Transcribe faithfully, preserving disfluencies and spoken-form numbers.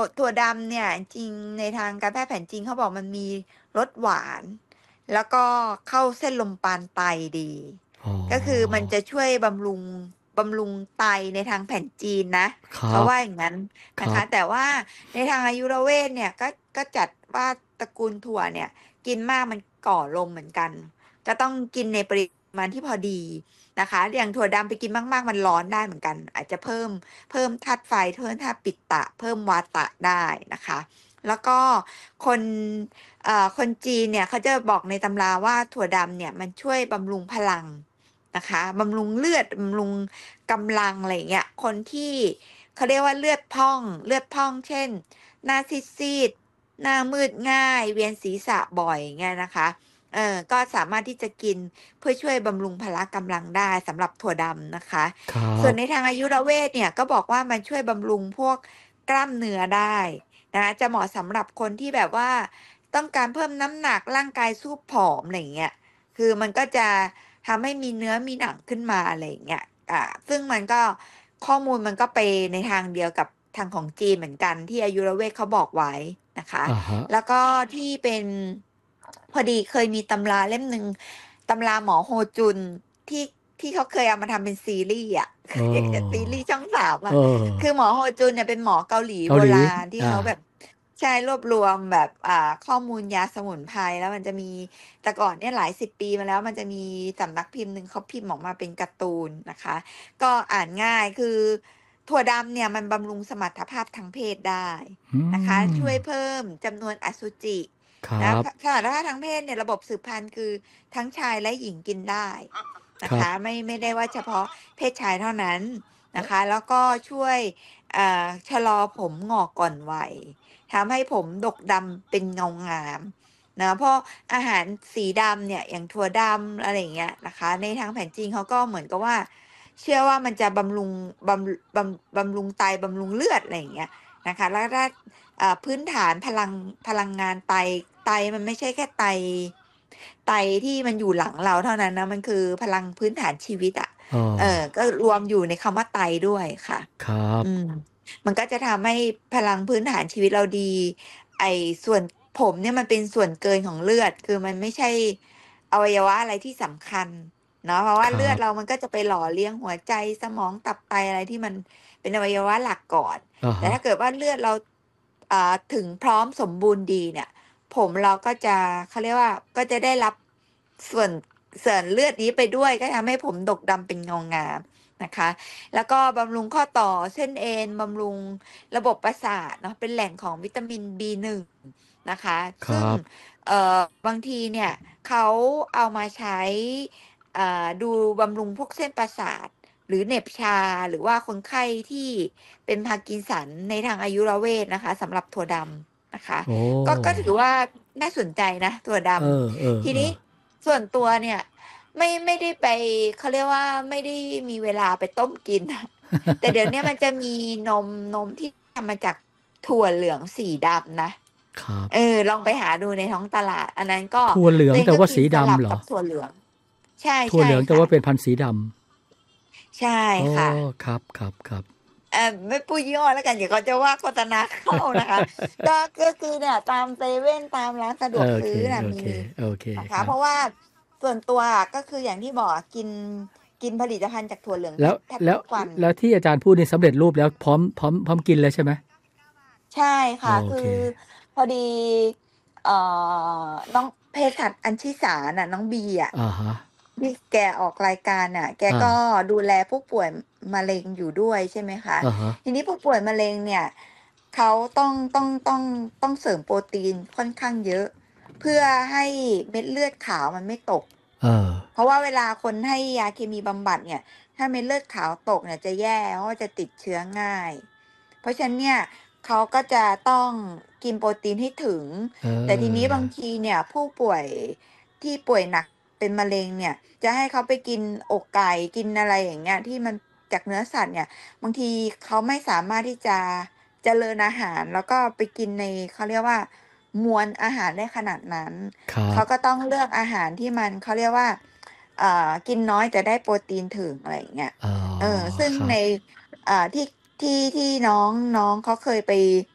ถั่วดำเนี่ยจริงในทางการแพทย์แผนจีนเขาบอกมันมีรสหวาน แล้วก็เข้าเส้นลมปานไตดีอ๋อก็คือมันจะช่วยบำรุงบำรุงไตในทางแผนจีนนะเขาครับว่าอย่างนั้นนะคะครับแต่ว่าในทางอายุรเวทเนี่ยก็ก็จัดว่าตระกูลถั่วเนี่ย กินมากมันก่อลมเหมือนกัน ก็ต้องกินในปริมาณที่พอดีนะคะ อย่างถั่วดำไปกินมากๆมันร้อนได้เหมือนกัน อาจจะเพิ่มเพิ่มธาตุไฟเพิ่มธาตุปิตตะ เพิ่มวาตะได้นะคะ แล้วก็คนเอ่อคนจีนเนี่ยเขาจะบอกในตำราว่าถั่วดำเนี่ยมันช่วยบำรุงพลังนะคะบำรุงเลือดบำรุงกำลังอะไรอย่างเงี้ยคนที่เขาเรียกว่าเลือดพองเลือดพองเช่นหน้าซีดๆหน้ามืดง่าย เวียนศีรษะบ่อยอย่างเงี้ยนะคะเออก็สามารถที่จะกินเพื่อช่วยบำรุงพละกำลังได้สำหรับถั่วดำนะคะครัส่วนบในทางอายุรเวทเนี่ยก็บอกว่ามันช่วยบำรุงพวกกล้ามเนื้อได้นะจะเหมาะสำหรับคนที่แบบว่าต้องการเพิ่มน้ำหนักร่างกายสู้ผอมอะไรอย่างเงี้ยคือมันก็จะทำให้มีเนื้อมีหนังขึ้นมาอะไรอย่างเงี้ยอ่าซึ่งมันก็ข้อมูลมันก็ไปในทางเดียวกับทางของจีนเหมือนกันที่อายุรเวทเขาบอกไว้นะคะอ่าฮะแล้วก็ที่เป็นพอดีเคยมีตำราเล่มหนึ่งตำราหมอโฮจุนที่ที่เขาเคยเอามาทำเป็นซีรีส์อ่ะเออซีรีส์ช่องสามเออ่ะคือหอมอโฮจุนเนี่ยเป็นหมอเกาหลีเกาหลีโบราณที่อ่าเขาแบบใช่รวบรวมแบบอ่าข้อมูลยาสมุนไพรแล้วมันจะมีแต่ก่อนเนี่ยหลายสิบปีมาแล้วมันจะมีสำนักพิมพ์หนึ่งเขาพิมพ์ออกมาเป็นการ์ตูนนะคะ ก็อ่านง่ายคือถั่วดำเนี่ยมันบำรุงสมรรถภาพทางเพศได้อืนะคะมช่วยเพิ่มจำนวนอสุจินะครับสมรรถภาพทางเพศเนี่ยระบบสืบพันธุ์คือทั้งชายและหญิงกินได้คนะรับคะไม่ไม่ได้ว่าเฉพาะเพศชายเท่านั้นนะคะแล้วก็ช่วยเอ่อชะลอผมงอกก่อนวัยทำให้ผมดกดำเป็นเงางามนะเพราะอาหารสีดำเนี่ยอย่างถั่วดำอะไรอย่างเงี้ยนะคะในทางแผนจีนเขาก็เหมือนกับว่า เชื่อว่ามันจะบำรุงบำบำบำรุงไตบำรุงเลือดอะไรอย่างเงี้ยนะคะแล้วถ้าอ่าพื้นฐานพลังพลังงานไตไตมันไม่ใช่แค่ไตไตที่มันอยู่หลังเราเท่านั้นนะมันคือพลังพื้นฐานชีวิตอ่ะเออเออก็รวมอยู่ในคำว่าไตด้วยค่ะครับอืมมันก็จะทำให้พลังพื้นฐานชีวิตเราดีไอ้ส่วนผมเนี่ยมันเป็นส่วนเกินของเลือดคือมันไม่ใช่อวัยวะอะไรที่สำคัญ เนาะเพราะคว่าเลืรับอดเรามันก็จะไปหล่อเลี้ยงหัวใจสมองตับไตอะไรที่มันเป็นอวัยวะหลักก่อนอ่าฮะแต่ถ้าเกิดว่าเลือดเราอ่าถึงพร้อมสมบูรณ์ดีเนี่ยผมเราก็จะเขาเรียกว่าก็จะได้รับส่วนส่วนเลือดนี้ไปด้วยก็ทำให้ผมดกดำเป็นเงางามนะคะแล้วก็บำรุงข้อต่อเส้นเอ็นบำรุงระบบประสาทเนาะเป็นแหล่งของวิตามิน บี หนึ่ง นะคะซึ่งครับเอ่อบางทีเนี่ยเขาเอามาใช้ อ่าดูบำรุงพวกเส้นประสาทหรือเหน็บชาหรือว่าคนไข้ที่เป็นพาร์กินสันในทางอายุรเวทนะคะสำหรับถั่วดำนะคะโอ้ก็ก็ถือว่าน่าสนใจนะถั่วดเออเออำทีเออนี้ส่วนตัวเนี่ยไม่ไม่ได้ไปเขาเรียกว่าไม่ได้มีเวลาไปต้มกินแต่เดี๋ยวนี้มันจะมีนมนมที่ทำมาจากถั่วเหลืองสีดำนะครับเออลองไปหาดูในท้องตลาดอันนั้นก็ถั่วเหลือตัวเองก็งแต่ว่าสีกินสลับดำเหรอกับถั่วเหลือง ใช่ถั่วใช่เหลืองแต่ค่ะว่าเป็นพันธุ์สีดใช่ำอ๋อค่ะครับครับครับเออไม่พูดยี่ห้อแล้วกันเดี๋ยวเขาจะว่าโฆษณาเข้านะคะก็ก็คือเนี่ยตามเซเว่นตามร้านสะดวกโอเคซื้อน่ะมีโอเคโอเคนะครับคะเพราะว่าส่วนตัวอะก็คืออย่างที่บอกอะกินกินผลิตภัณฑ์จากถั่วเหลืองแทแล้วบแทบแล้วทุกวันแล้วที่อาจารย์พูดนี่สำเร็จรูปแล้วพร้อมพร้อมพร้อมกินเลยใช่ไหมใช่โอค่ะคือเคพอดีเอ่อน้องเภสัชอัญชิสาน่ะน้องบีอ่ะอ่าฮะที่แกออกรายการน่ะแกอ่าก็ดูแลผู้ป่วยมะเร็งอยู่ด้วยใช่ไหมคะอ่าฮะทีนี้ผู้ป่วยมะเร็งเนี่ยเขาต้องต้องต้องต้องเสริมโปรตีนค่อนข้างเยอะเพื่อให้เม็ดเลือดขาวมันไม่ตกเออเพราะว่าเวลาคนให้ยาเคมีบำบัดเนี่ยถ้าเม็ดเลือดขาวตกเนี่ยจะแย่เพราะว่าจะติดเชื้อง่ายเพราะฉะนั้นเนี่ย เขาก็จะต้องกินโปรตีนให้ถึงเอแต่ทีนี้อบางทีเนี่ยผู้ป่วยที่ป่วยหนักเป็นมะเร็งเนี่ยจะให้เขาไปกินอกไก่กินอะไรอย่างเงี้ยที่มันจากเนื้อสัตว์เนี่ยบางทีเขาไม่สามารถที่จะเจริญอาหารแล้วก็ไปกินในเขาเรียกว่ามวลอาหารได้ขนาดนั้นครับเขาก็ต้องเลือกอาหารที่มันเขาเรียกว่าเอ่อกินน้อยแต่ได้โปรตีนถึงอะไรอย่างเงี้ยอ๋อเออซึ่งในครับเอ่อที่ ที่ที่น้องน้องเขาเคยไป